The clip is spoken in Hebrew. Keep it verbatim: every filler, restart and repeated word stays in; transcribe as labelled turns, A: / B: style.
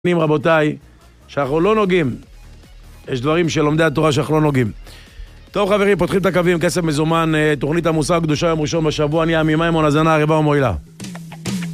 A: רבותיי, שאנחנו לא נוגעים. יש דברים שלומדי התורה שאנחנו לא נוגעים. טוב חברים, פותחים את הקווים, כסף מזומן, תוכנית המוסר הקדושה יום ראשון בשבוע, אני עמי מימון, הזנה, הרבה ומועילה.